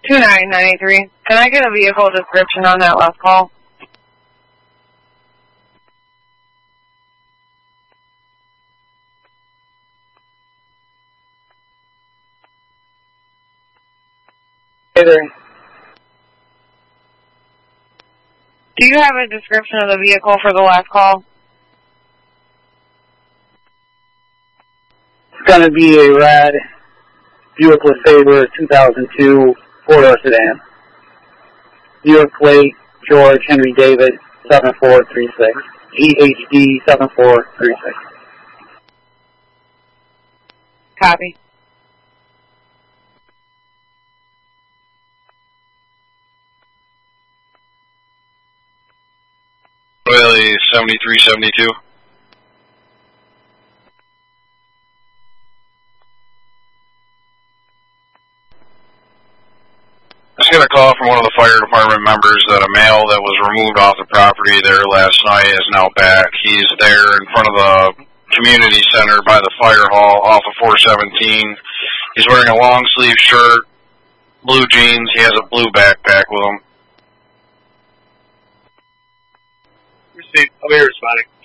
2993. Can I get a vehicle description on that last call? Hey there. Do you have a description of the vehicle for the last call? It's going to be a red Buick LeSabre 2002 four-door sedan. Buick plate, George Henry David 7436. GHD 7436. Copy. Willie 7372. I just got a call from one of the fire department members that a male that was removed off the property there last night is now back. He's there in front of the community center by the fire hall off of 417. He's wearing a long sleeve shirt, blue jeans. He has a blue backpack with him. Received. I'll be responding.